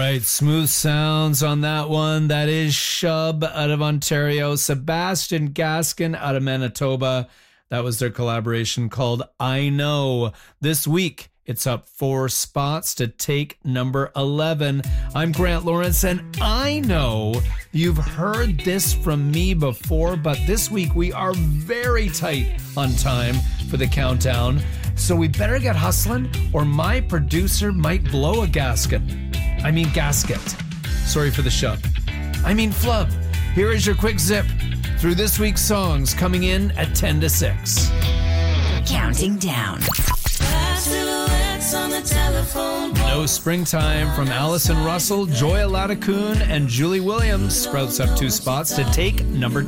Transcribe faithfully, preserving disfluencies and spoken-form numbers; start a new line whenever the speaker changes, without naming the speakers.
right, smooth sounds on that one. That is Shub out of Ontario, Sebastian Gaskin out of Manitoba. That was their collaboration called I Know. This week, it's up four spots to take number eleven. I'm Grant Lawrence, and I know you've heard this from me before, but this week we are very tight on time for the countdown, so we better get hustling or my producer might blow a gasket. I mean gasket. Sorry for the shove. I mean flub. Here is your quick zip through this week's songs coming in at ten to six.
Counting down. On the telephone.
No Springtime from Allison Russell, Joya Latacoon, and Julie Williams sprouts up two spots to take number